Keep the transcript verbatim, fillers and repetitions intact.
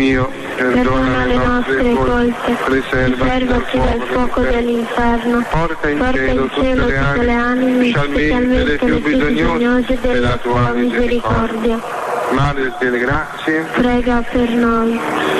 mio, perdona le nostre colpe, preservaci dal fuoco dell'inferno, porta in cielo tutte le anime, specialmente le più bisognose della tua misericordia. Madre delle grazie, prega per noi.